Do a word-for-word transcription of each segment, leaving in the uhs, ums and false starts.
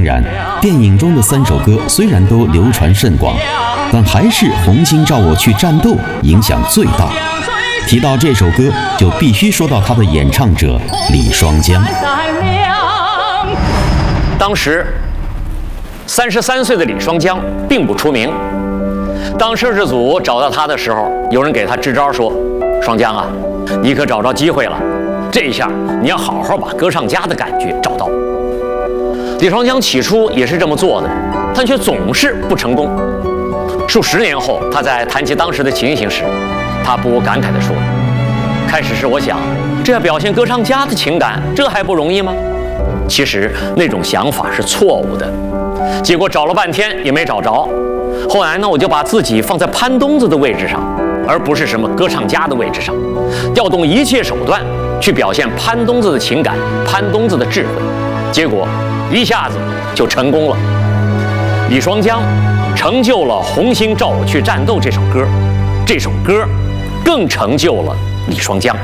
然，电影中的三首歌虽然都流传甚广，但还是《红星照我去战斗》影响最大。提到这首歌，就必须说到它的演唱者李双江。 当时三十三岁的李双江并不出名。当摄制组找到他的时候，有人给他支招说：“双江啊，你可找着机会了，这一下你要好好把歌唱家的感觉找到。”李双江起初也是这么做的，但却总是不成功。数十年后，他在谈起当时的情形时，他不无感慨地说：“开始时我想，这要表现歌唱家的情感，这还不容易吗？其实那种想法是错误的。结果找了半天也没找着。后来呢，我就把自己放在潘冬子的位置上，而不是什么歌唱家的位置上，调动一切手段去表现潘冬子的情感、潘冬子的智慧，结果一下子就成功了。李双江成就了《红星照我去战斗》这首歌，这首歌更成就了李双江。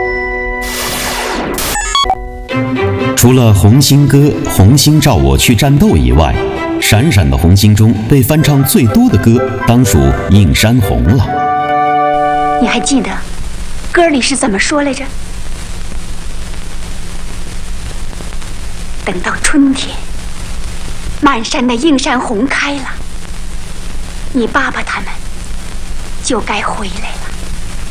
除了《红星歌》《红星照我去战斗》以外，闪闪的红星中被翻唱最多的歌当属《映山红》了。 你还记得歌里是怎么说来着？等到春天，满山的映山红开了，你爸爸他们就该回来了。